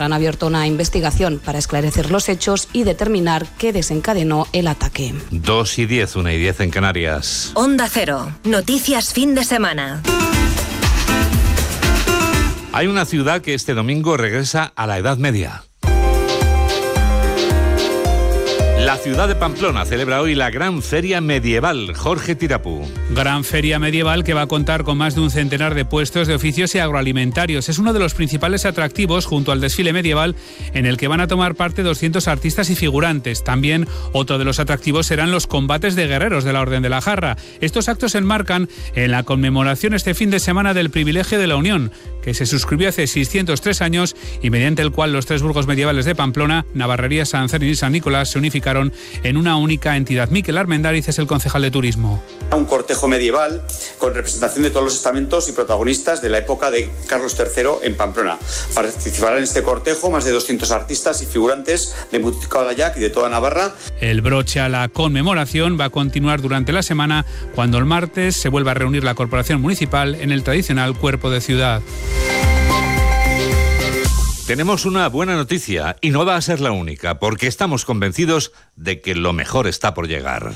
han abierto una investigación para esclarecer los hechos y determinar qué desencadenó el ataque. 2:10, 1:10 en Canarias. Onda Cero. Noticias fin de semana. Hay una ciudad que este domingo regresa a la Edad Media. La ciudad de Pamplona celebra hoy la Gran Feria Medieval. Jorge Tirapú. Gran Feria Medieval que va a contar con más de un centenar de puestos de oficios y agroalimentarios. Es uno de los principales atractivos junto al desfile medieval en el que van a tomar parte 200 artistas y figurantes. También otro de los atractivos serán los combates de guerreros de la Orden de la Jarra. Estos actos se enmarcan en la conmemoración este fin de semana del Privilegio de la Unión, que se suscribió hace 603 años y mediante el cual los tres burgos medievales de Pamplona, Navarrería, Sancerrín y San Nicolás se unificaron en una única entidad. Miquel Armendáriz es el concejal de turismo. Un cortejo medieval con representación de todos los estamentos y protagonistas de la época de Carlos III en Pamplona. Participarán en este cortejo más de 200 artistas y figurantes de Muticadayac y de toda Navarra. El broche a la conmemoración va a continuar durante la semana, cuando el martes se vuelva a reunir la corporación municipal en el tradicional cuerpo de ciudad. Tenemos una buena noticia y no va a ser la única, porque estamos convencidos de que lo mejor está por llegar.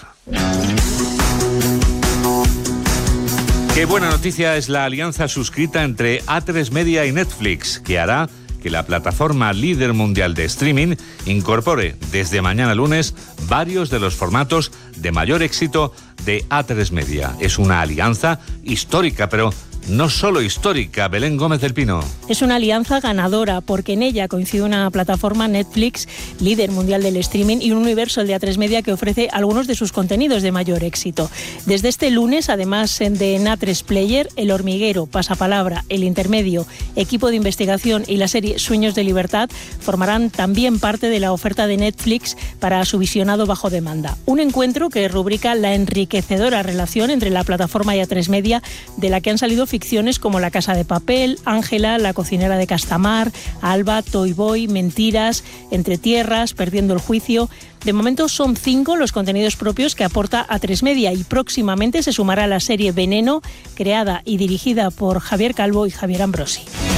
Qué buena noticia es la alianza suscrita entre A3 Media y Netflix, que hará que la plataforma líder mundial de streaming incorpore desde mañana lunes varios de los formatos de mayor éxito de A3 Media. Es una alianza histórica, pero no solo histórica. Belén Gómez del Pino. Es una alianza ganadora porque en ella coincide una plataforma Netflix, líder mundial del streaming, y un universo, el de A3 Media, que ofrece algunos de sus contenidos de mayor éxito. Desde este lunes, además de A3 Player, El Hormiguero, Pasapalabra, El Intermedio, Equipo de Investigación y la serie Sueños de Libertad formarán también parte de la oferta de Netflix para su visionado bajo demanda. Un encuentro que rubrica la enriquecedora relación entre la plataforma y A3 Media, de la que han salido ficciones como La Casa de Papel, Ángela, La cocinera de Castamar, Alba, Toy Boy, Mentiras, Entre Tierras, Perdiendo el Juicio. De momento son 5 los contenidos propios que aporta A3 Media y próximamente se sumará la serie Veneno, creada y dirigida por Javier Calvo y Javier Ambrosi.